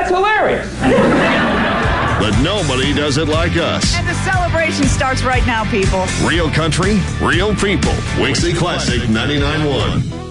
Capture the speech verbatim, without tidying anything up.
That's hilarious. But nobody does it like us. And the celebration starts right now, people. Real country, real people. Wixie Classic ninety-nine point one.